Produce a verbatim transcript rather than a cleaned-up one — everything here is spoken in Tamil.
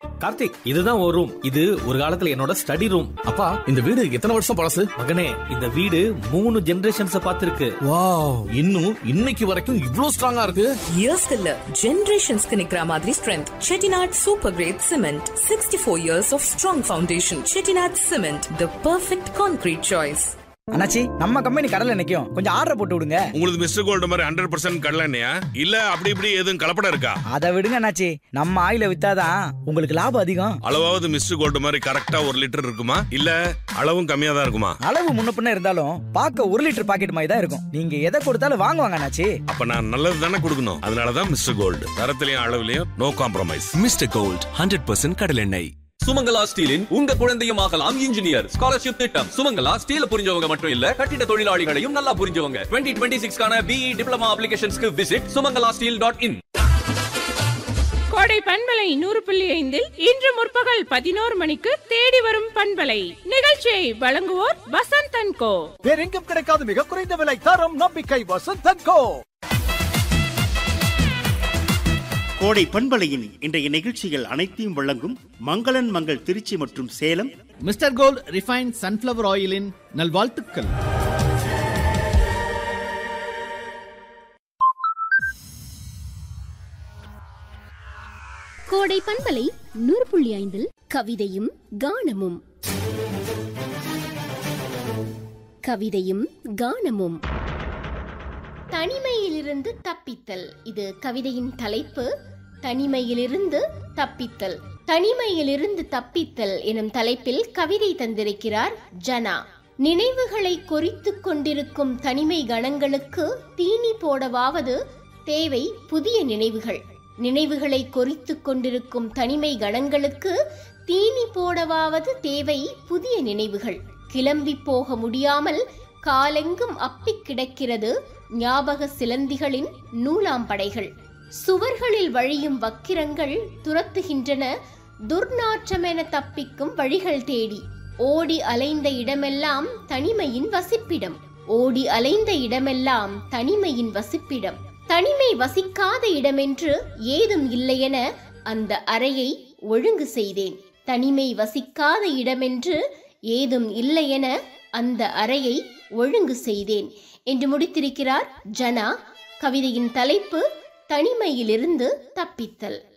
கார்த்திக், இதுதான் ஒரு ரூம். இது ஒரு காலத்துல என்னோட ஸ்டடி ரூம். அப்பா, இந்த வீடு எத்தனை வருஷம் பழசு? மகனே, இந்த வீடு மூணு ஜெனரேஷன்ஸ் பார்த்திருக்கு. வாவ், இன்னும் இன்னைக்கு வரைக்கும் இவ்ளோ ஸ்ட்ராங்கா இருக்கு. இயர்ஸ் இல்ல, ஜெனரேஷன்ஸ்க்கு நிக்கிற மாதிரி strength. Chettinad super great cement, sixty four years of strong foundation. Chettinad cement, the perfect concrete choice. அண்ணாச்சி, நம்ம கம்பெனி கடலை நிக்கும், கொஞ்சம் ஆர்டர் போட்டு விடுங்க. உங்களுக்கு மிஸ்டர் கோல்டு மாதிரி ஹண்ட்ரட் பர்சன்ட் கடலை எண்ணெயா இல்ல அப்படி இப்படி எதுவும் கலப்படம் இருக்கா? அதை விடுங்க அண்ணாச்சி, நம்ம ஆயில வித்தாதான் உங்களுக்கு லாபம் அதிகம். அளவாவது மிஸ்டர் கோல்டு மாதிரி கரெக்டா ஒரு லிட்டர் இருக்குமா இல்ல அளவும் கம்மியா தான் இருக்குமா? அளவு முன்ன பின்ன இருந்தாலும் பார்க்க ஒரு லிட்டர் பாக்கெட் மாதிரி தான் இருக்கும். நீங்க எதை கொடுத்தாலும் வாங்குவாங்க அண்ணாச்சி. அப்ப நான் நல்லது தானே கொடுக்கணும். அதனாலதான் mister gold, தரத்திலையும் அளவுலயும் no compromise. Mister gold hundred percent கடல் எண்ணெய். சுமங்கலா ஸ்டீலின் உங்க குழந்தையும் ஆகலாம் இன்ஜினியர் ஸ்காலர்ஷிப் திட்டம். சுமங்கலா ஸ்டீல் புரிஞ்சவங்க மட்டும் இல்ல, கட்டிட தொழிலாளிகளையும் நல்லா புரிஞ்சவங்க. டுவெண்ட்டி டுவெண்ட்டி சிக்ஸ் கான BE diploma அப்ளிகேஷன்ஸ்க்கு visit Sumangala steel dot in. கோடை பண்பலை நூறு புள்ளி ஐந்தில் இன்று முற்பகல் பதினோரு மணிக்கு தேடி வரும் பண்பலை நிகழ்ச்சியை வழங்குவோர் வசந்த் அண்ட் கோ. வேறெங்கும் கிடைக்காத மிக குறைந்த விலை, தரம் நம்பிக்கை வசந்த் அண்ட் கோ. கோடை பண்பலையின் இன்றைய நிகழ்ச்சிகள் அனைத்தையும் வழங்கும் மங்களன் மங்கள் திருச்சி மற்றும் Salem mister gold refined sunflower ஆயிலின் நல்வாழ்த்துக்கள். கோடை பண்பலை நூறு புள்ளி ஐந்தில் கவிதையும் கானமும் கவிதையும் கானமும். தனிமையிலிருந்து தப்பித்தல், இது கவிதையின் தலைப்பு. தனிமையிலிருந்து தப்பித்தல். தனிமையிலிருந்து தப்பித்தல் எனும் தலைப்பில் கவிதை தந்திருக்கிறார் ஜனா. நினைவுகளை கொறித்துக் கொண்டிருக்கும் தனிமை கணங்களுக்கு தீனி போடவாவது தேவை புதிய நினைவுகள். நினைவுகளை கொறித்துக் கொண்டிருக்கும் தனிமை கணங்களுக்கு தீனி போடவாவது தேவை புதிய நினைவுகள். கிளம்பி போக முடியாமல் காலெங்கும் அப்பிக் கிடக்கிறது ஞாபக சிலந்திகளின் நூலாம்படைகள். சுவர்களில் வழியும் வக்கிரங்கள் துரத்துகின்றன துர்நாற்றமென தப்பிக்கும் வழிகள் தேடி. ஓடி அலைந்த இடமெல்லாம் தனிமையின் வசிப்பிடம். ஓடி அலைந்த இடமெல்லாம் தனிமையின் வசிப்பிடம். தனிமை வசிக்காத இடமென்று ஏதும் இல்லையென அந்த அறையை ஒழுங்கு செய்தேன். தனிமை வசிக்காத இடமென்று ஏதும் இல்லையென அந்த அறையை ஒழுங்கு செய்தேன் என்று முடித்திருக்கிறார் ஜனா. கவிதையின் தலைப்பு தனிமையிலிருந்து தப்பித்தல்.